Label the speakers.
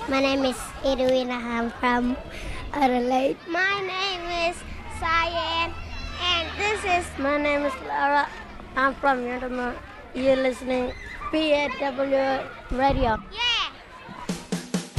Speaker 1: My name is Edwina. I'm from Adelaide. My name is Cyan, and this is. My name is Laura. I'm from Yantamar. You're listening PAW Radio. Yay!